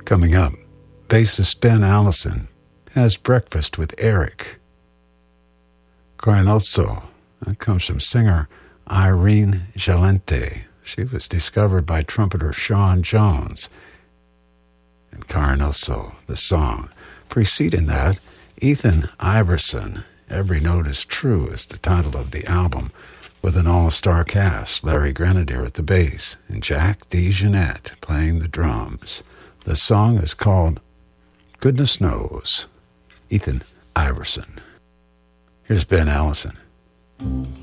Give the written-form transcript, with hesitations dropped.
Coming up, bassist Ben Allison has breakfast with Eric. Carnozzo, that comes from singer Irene Jalente. She was discovered by trumpeter Sean Jones. And Carnozzo, the song. Preceding that, Ethan Iverson, Every Note is True is the title of the album, with an all-star cast, Larry Grenadier at the bass and Jack DeJohnette playing the drums. The song is called Goodness Knows. Ethan Iverson. Here's Ben Allison.